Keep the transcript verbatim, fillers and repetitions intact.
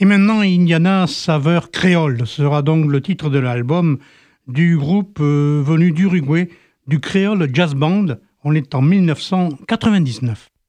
Et maintenant, Indiana Saveur Créole sera donc le titre de l'album du groupe euh, venu d'Uruguay, du Creole Jazz Band. On est en mille neuf cent quatre-vingt-dix-neuf.